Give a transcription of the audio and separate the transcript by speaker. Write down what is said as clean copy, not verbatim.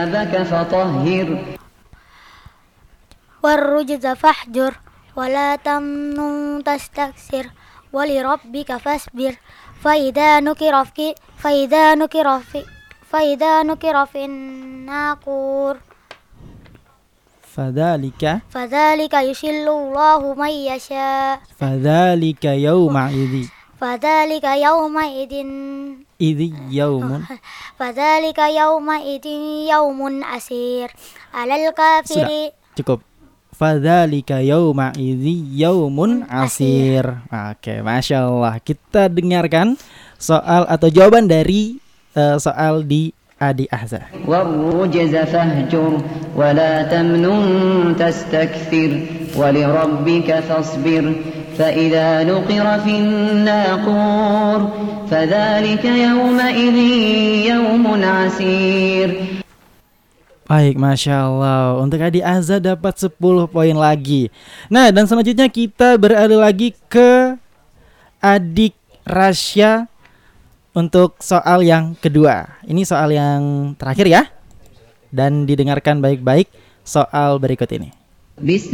Speaker 1: Warrujza fahjur wala tamnun tastaksir walirabbika fasbir faida nukira fin naqur fadzalika yushillullahu may yasha
Speaker 2: Fadzalika yawma
Speaker 1: idin yaumun asir alal kafiri.
Speaker 2: Sudah, cukup. Fadzalika yawma idin yaumun asir. Oke, Masya Allah. Kita dengarkan soal atau jawaban dari soal di Adi Ahza.
Speaker 3: Warrujza fahjur wala tamnun tastakthir walirabbika fasbir فإذا نقر في الناقور فذلك يومئذ يوم عسير.
Speaker 2: Baik, Masya Allah. Untuk Adi Ahza dapat 10 poin lagi. Nah, dan selanjutnya kita beralih lagi ke Adik Rasya untuk soal yang kedua. Ini soal yang terakhir ya. Dan didengarkan baik-baik soal berikut ini.